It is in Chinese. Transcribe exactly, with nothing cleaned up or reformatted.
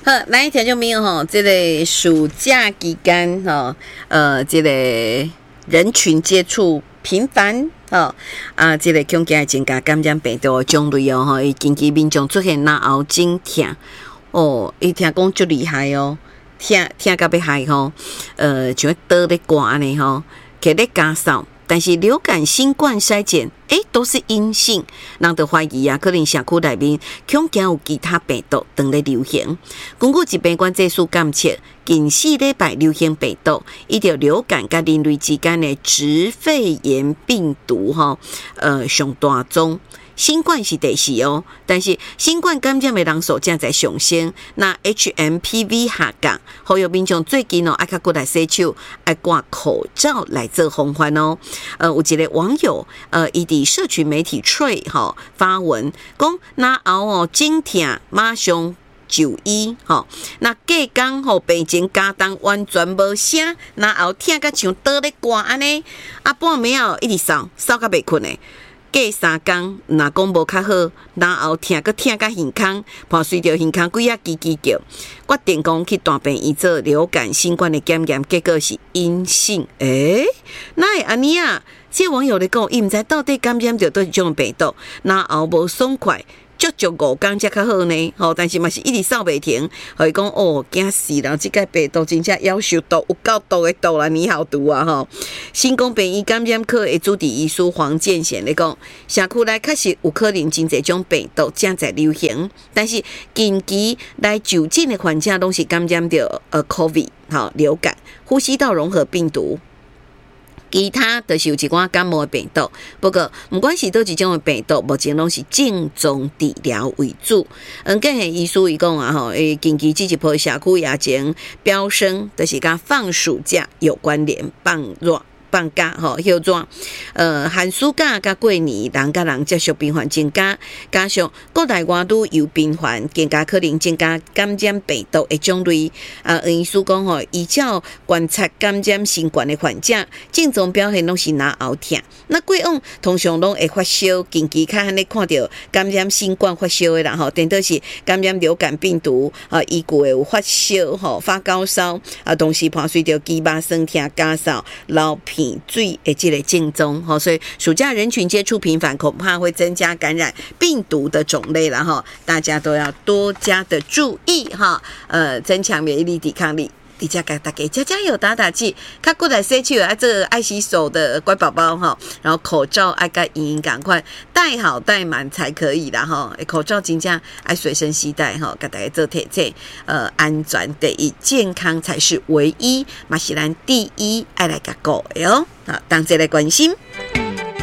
好，来听众朋友吼，这个暑假期间吼，呃，这个人群接触频繁。哦，啊，这个恐惊会增加感染病毒的种类哦，吼，伊近期民众出现脑后肿痛，哦，伊听讲足厉害哦，听听到要害吼，呃，像倒咧寒安尼吼，摕咧加扫。但是流感、新冠筛检，诶，都是阴性，人就怀疑啊，可能社区内面恐惊有其他病毒正在流行。根据疾病管制署监测，近四礼拜流行病毒，伊条流感甲人类之间的直肺炎病毒吼，呃，上大宗。新冠是第四哦，但是新冠感染的人数正在上升。那 H M P V 下降，呼吁民众最近哦爱较过来洗手，爱挂口罩来做防范哦。呃，有一个网友呃，伊伫社群媒体吹吼发文讲，那后哦肿痛马上就医吼，那隔工吼病情加重完全无声，那后痛甲像倒咧寒安尼，啊半暝后一直扫扫甲袂困诶。过三工，若讲无较好，然后听个听个耳孔，怕随着耳孔几啊叽叽叫，决定讲去大病院做流感、新冠的检验，结果是阴性。诶、欸，那会安尼啊？这网友咧讲，伊毋知到底感染着倒一种病毒，然后无爽快。足足五工才较好呢，吼！但是嘛是一直扫袂停，互伊讲哦，惊死人！即个病毒真正夭寿毒，有够毒的毒啦，你好毒啊！吼！新公病院感染科的主治医师黄建贤咧讲，社区内确实有可能真侪种病毒正在流行，但是近期来就诊的患者拢是感染着呃 COVID 吼流感、呼吸道融合病毒。其他就是有一寡感冒的病毒，不过不管是倒一种的病毒，目前拢是症状治疗为主。嗯，更系医师伊讲啊，吼，诶，近期这一波社区疫情飙升，就是甲放暑假有关联，放热。放假吼，休热，呃，寒暑假甲过年，人甲人接触频繁增加，加上国内外旅游频繁，更加可能增加感染病毒的种类。啊，医师讲吼，依照观察感染新冠的患者，症状表现拢是拿后痛。那过往通常拢会发烧，近期较安尼看到感染新冠发烧的人吼，顶多是感染流感病毒啊，伊句会有发烧吼，发高烧啊，同时伴随着肌肉酸痛、加扫、流鼻水的这个症状吼，所以暑假人群接触频繁，恐怕会增加感染病毒的种类了哈，大家都要多加的注意哈，呃，增强免疫力、抵抗力。底下给大家加加油打打气，看过来洗手啊，这个爱洗手的乖宝宝哈，然后口罩爱该隐赶快戴好戴满才可以啦哈，口罩真正爱随身携带哈，给大家做体测，呃，安全第一，健康才是唯一，嘛是咱第一爱来甲顾的哦，好，同齐来关心。